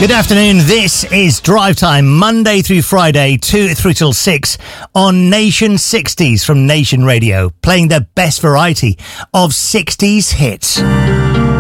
Good afternoon. This is Drive Time, Monday through Friday, 2 through till 6 on Nation 60s from Nation Radio, playing the best variety of 60s hits.